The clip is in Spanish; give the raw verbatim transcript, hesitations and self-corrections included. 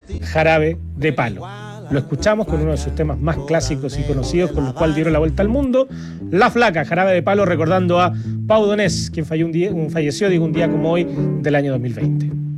Jarabe de Palo. Lo escuchamos con uno de sus temas más clásicos y conocidos, con los cuales dieron la vuelta al mundo, La Flaca, Jarabe de Palo, recordando a Pau Donés, quien falló un día, un falleció digo, un día como hoy del año dos mil veinte.